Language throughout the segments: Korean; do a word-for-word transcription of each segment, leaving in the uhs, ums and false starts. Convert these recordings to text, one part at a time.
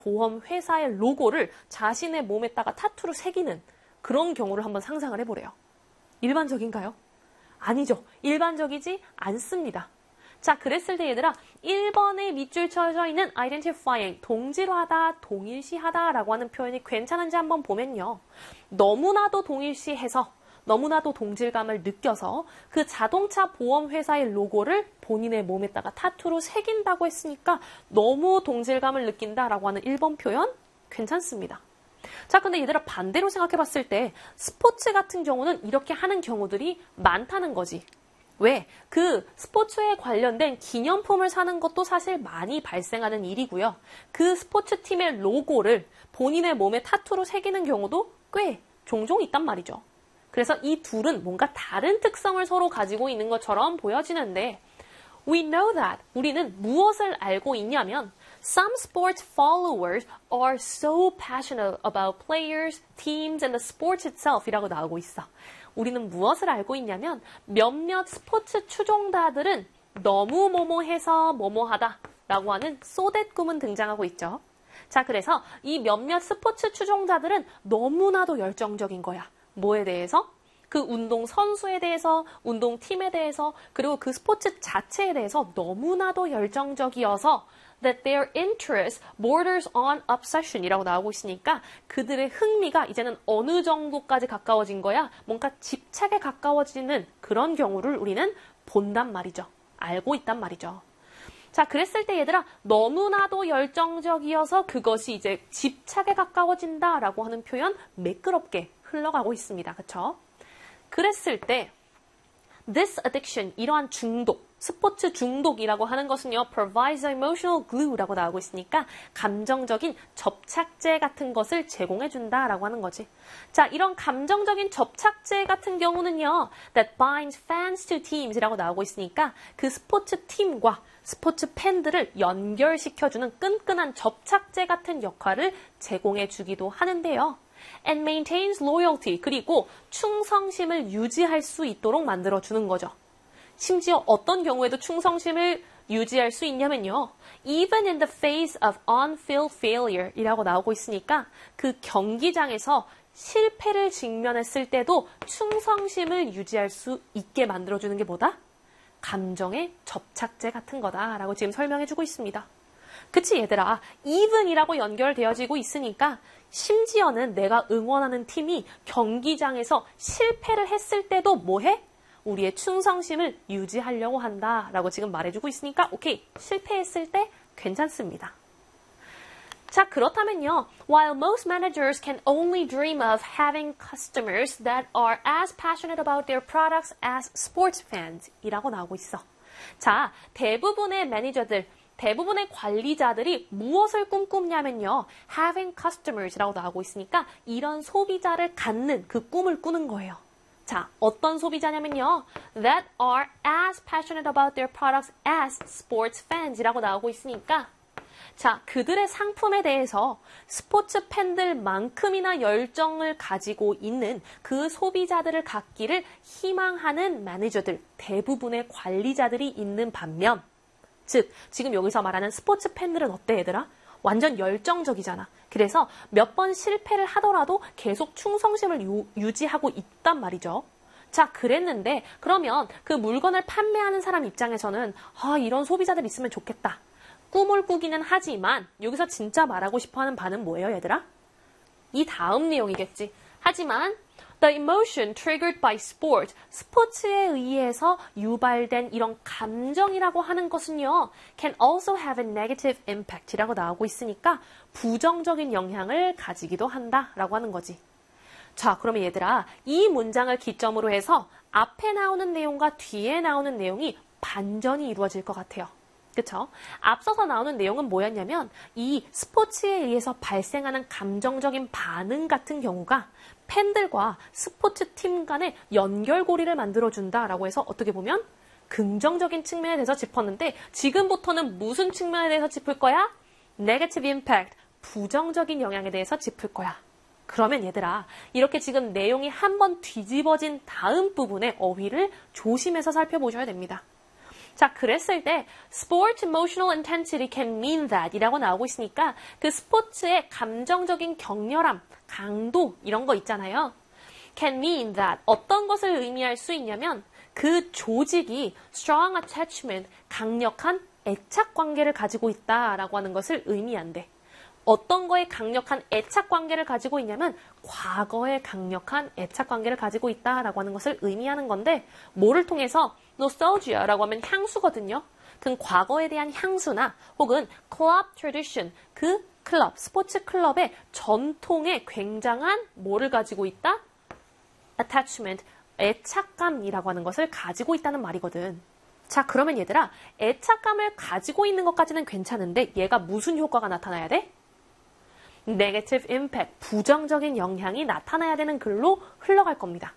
보험 회사의 로고를 자신의 몸에다가 타투로 새기는 그런 경우를 한번 상상을 해보래요. 일반적인가요? 아니죠. 일반적이지 않습니다. 자, 그랬을 때 얘들아, 일 번에 밑줄 쳐져 있는 identifying, 동질화하다, 동일시하다 라고 하는 표현이 괜찮은지 한번 보면요. 너무나도 동일시해서, 너무나도 동질감을 느껴서 그 자동차 보험 회사의 로고를 본인의 몸에다가 타투로 새긴다고 했으니까 너무 동질감을 느낀다라고 하는 일 번 표현 괜찮습니다. 자, 근데 얘들아 반대로 생각해 봤을 때 스포츠 같은 경우는 이렇게 하는 경우들이 많다는 거지. 왜? 그 스포츠에 관련된 기념품을 사는 것도 사실 많이 발생하는 일이고요. 그 스포츠팀의 로고를 본인의 몸에 타투로 새기는 경우도 꽤 종종 있단 말이죠. 그래서 이 둘은 뭔가 다른 특성을 서로 가지고 있는 것처럼 보여지는데 We know that. 우리는 무엇을 알고 있냐면 Some sports followers are so passionate about players, teams, and the sports itself 이라고 나오고 있어. 우리는 무엇을 알고 있냐면 몇몇 스포츠 추종자들은 너무 뭐뭐해서 뭐뭐하다 라고 하는 so that 구문 등장하고 있죠. 자, 그래서 이 몇몇 스포츠 추종자들은 너무나도 열정적인 거야. 뭐에 대해서? 그 운동 선수에 대해서, 운동팀에 대해서, 그리고 그 스포츠 자체에 대해서 너무나도 열정적이어서 that their interest borders on obsession 이라고 나오고 있으니까 그들의 흥미가 이제는 어느 정도까지 가까워진 거야? 뭔가 집착에 가까워지는 그런 경우를 우리는 본단 말이죠. 알고 있단 말이죠. 자, 그랬을 때 얘들아 너무나도 열정적이어서 그것이 이제 집착에 가까워진다라고 하는 표현 매끄럽게 흘러가고 있습니다. 그쵸? 그랬을 때 this addiction, 이러한 중독, 스포츠 중독이라고 하는 것은요, provides emotional glue라고 나오고 있으니까 감정적인 접착제 같은 것을 제공해준다라고 하는 거지. 자, 이런 감정적인 접착제 같은 경우는요, that binds fans to teams이라고 나오고 있으니까 그 스포츠 팀과 스포츠 팬들을 연결시켜주는 끈끈한 접착제 같은 역할을 제공해주기도 하는데요. and maintains loyalty, 그리고 충성심을 유지할 수 있도록 만들어주는 거죠. 심지어 어떤 경우에도 충성심을 유지할 수 있냐면요. even in the face of on-field failure 이라고 나오고 있으니까 그 경기장에서 실패를 직면했을 때도 충성심을 유지할 수 있게 만들어주는 게 뭐다? 감정의 접착제 같은 거다라고 지금 설명해주고 있습니다. 그치 얘들아, even이라고 연결되어지고 있으니까 심지어는 내가 응원하는 팀이 경기장에서 실패를 했을 때도 뭐해? 우리의 충성심을 유지하려고 한다라고 지금 말해주고 있으니까 오케이, 실패했을 때 괜찮습니다. 자, 그렇다면요. While most managers can only dream of having customers that are as passionate about their products as sports fans 이라고 나오고 있어. 자, 대부분의 매니저들, 대부분의 관리자들이 무엇을 꿈꾸냐면요. having customers라고 나오고 있으니까 이런 소비자를 갖는 그 꿈을 꾸는 거예요. 자, 어떤 소비자냐면요. that are as passionate about their products as sports fans이라고 나오고 있으니까 자, 그들의 상품에 대해서 스포츠 팬들만큼이나 열정을 가지고 있는 그 소비자들을 갖기를 희망하는 매니저들, 대부분의 관리자들이 있는 반면 즉, 지금 여기서 말하는 스포츠 팬들은 어때 얘들아? 완전 열정적이잖아. 그래서 몇 번 실패를 하더라도 계속 충성심을 유, 유지하고 있단 말이죠. 자, 그랬는데 그러면 그 물건을 판매하는 사람 입장에서는 아, 이런 소비자들 있으면 좋겠다. 꿈을 꾸기는 하지만 여기서 진짜 말하고 싶어하는 바는 뭐예요, 얘들아? 이 다음 내용이겠지. 하지만 The emotion triggered by sport, 스포츠에 의해서 유발된 이런 감정이라고 하는 것은요, can also have a negative impact이라고 나오고 있으니까 부정적인 영향을 가지기도 한다라고 하는 거지. 자, 그러면 얘들아, 이 문장을 기점으로 해서 앞에 나오는 내용과 뒤에 나오는 내용이 반전이 이루어질 것 같아요. 그쵸? 앞서서 나오는 내용은 뭐였냐면 이 스포츠에 의해서 발생하는 감정적인 반응 같은 경우가 팬들과 스포츠팀 간의 연결고리를 만들어준다라고 해서 어떻게 보면 긍정적인 측면에 대해서 짚었는데 지금부터는 무슨 측면에 대해서 짚을 거야? Negative impact, 부정적인 영향에 대해서 짚을 거야. 그러면 얘들아, 이렇게 지금 내용이 한번 뒤집어진 다음 부분의 어휘를 조심해서 살펴보셔야 됩니다. 자, 그랬을 때 sport emotional intensity can mean that 이라고 나오고 있으니까 그 스포츠의 감정적인 격렬함, 강도 이런 거 있잖아요. can mean that 어떤 것을 의미할 수 있냐면 그 조직이 strong attachment, 강력한 애착 관계를 가지고 있다라고 하는 것을 의미한대. 어떤 거에 강력한 애착 관계를 가지고 있냐면 과거에 강력한 애착 관계를 가지고 있다라고 하는 것을 의미하는 건데 뭐를 통해서 nostalgia라고 하면 향수거든요. 그 과거에 대한 향수나 혹은 club tradition, 그 클럽, 스포츠 클럽의 전통에 굉장한 뭐를 가지고 있다? attachment, 애착감이라고 하는 것을 가지고 있다는 말이거든. 자, 그러면 얘들아, 애착감을 가지고 있는 것까지는 괜찮은데 얘가 무슨 효과가 나타나야 돼? negative impact, 부정적인 영향이 나타나야 되는 글로 흘러갈 겁니다.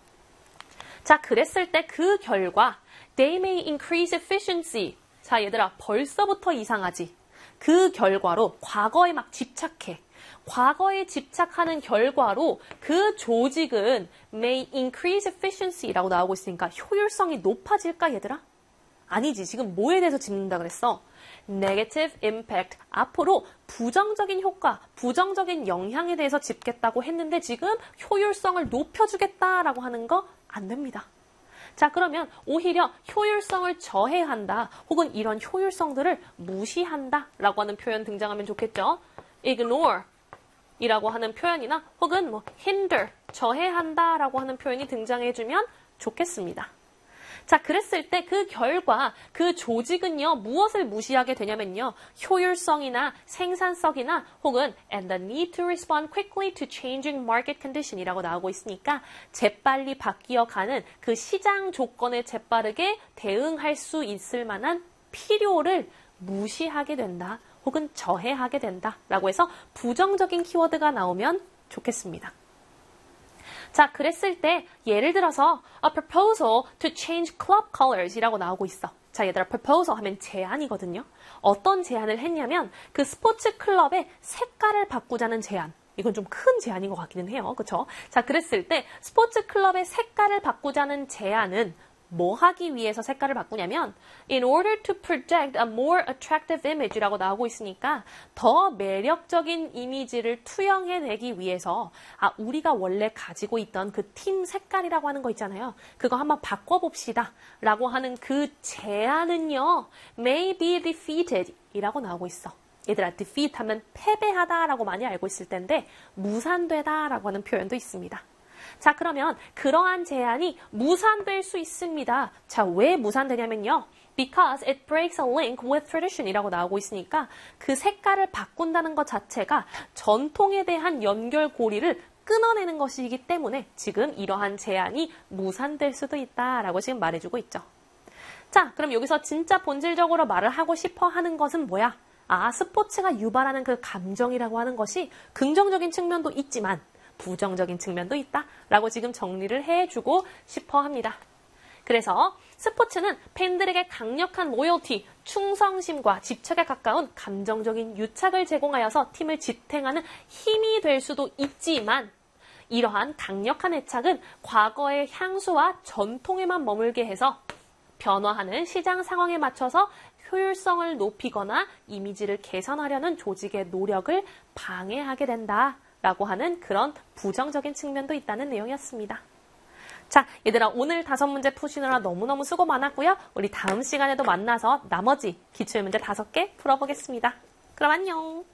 자, 그랬을 때 그 결과 they may increase efficiency. 자, 얘들아, 벌써부터 이상하지? 그 결과로 과거에 막 집착해. 과거에 집착하는 결과로 그 조직은 may increase efficiency라고 나오고 있으니까 효율성이 높아질까, 얘들아? 아니지. 지금 뭐에 대해서 짚는다 그랬어? negative impact. 앞으로 부정적인 효과, 부정적인 영향에 대해서 짚겠다고 했는데 지금 효율성을 높여주겠다라고 하는 거 안 됩니다. 자, 그러면 오히려 효율성을 저해한다 혹은 이런 효율성들을 무시한다 라고 하는 표현 등장하면 좋겠죠. ignore 이라고 하는 표현이나 혹은 뭐 hinder, 저해한다 라고 하는 표현이 등장해주면 좋겠습니다. 자, 그랬을 때 그 결과 그 조직은요 무엇을 무시하게 되냐면요 효율성이나 생산성이나 혹은 and the need to respond quickly to changing market condition이라고 나오고 있으니까 재빨리 바뀌어가는 그 시장 조건에 재빠르게 대응할 수 있을 만한 필요를 무시하게 된다 혹은 저해하게 된다 라고 해서 부정적인 키워드가 나오면 좋겠습니다. 자, 그랬을 때 예를 들어서 a proposal to change club colors 이라고 나오고 있어. 자, 얘들아, proposal 하면 제안이거든요. 어떤 제안을 했냐면 그 스포츠 클럽의 색깔을 바꾸자는 제안. 이건 좀 큰 제안인 것 같기는 해요. 그쵸? 자, 그랬을 때 스포츠 클럽의 색깔을 바꾸자는 제안은 뭐 하기 위해서 색깔을 바꾸냐면 in order to project a more attractive image라고 나오고 있으니까 더 매력적인 이미지를 투영해내기 위해서 아 우리가 원래 가지고 있던 그 팀 색깔이라고 하는 거 있잖아요. 그거 한번 바꿔봅시다 라고 하는 그 제안은요 may be defeated 이라고 나오고 있어. 얘들아, defeat 하면 패배하다 라고 많이 알고 있을 텐데 무산되다 라고 하는 표현도 있습니다. 자, 그러면 그러한 제안이 무산될 수 있습니다. 자, 왜 무산되냐면요. Because it breaks a link with tradition 이라고 나오고 있으니까 그 색깔을 바꾼다는 것 자체가 전통에 대한 연결고리를 끊어내는 것이기 때문에 지금 이러한 제안이 무산될 수도 있다라고 지금 말해주고 있죠. 자, 그럼 여기서 진짜 본질적으로 말을 하고 싶어 하는 것은 뭐야? 아, 스포츠가 유발하는 그 감정이라고 하는 것이 긍정적인 측면도 있지만 부정적인 측면도 있다라고 지금 정리를 해주고 싶어 합니다. 그래서 스포츠는 팬들에게 강력한 로열티, 충성심과 집착에 가까운 감정적인 유착을 제공하여서 팀을 지탱하는 힘이 될 수도 있지만 이러한 강력한 애착은 과거의 향수와 전통에만 머물게 해서 변화하는 시장 상황에 맞춰서 효율성을 높이거나 이미지를 개선하려는 조직의 노력을 방해하게 된다. 라고 하는 그런 부정적인 측면도 있다는 내용이었습니다. 자, 얘들아, 오늘 다섯 문제 푸시느라 너무너무 수고 많았고요. 우리 다음 시간에도 만나서 나머지 기출문제 다섯 개 풀어보겠습니다. 그럼 안녕!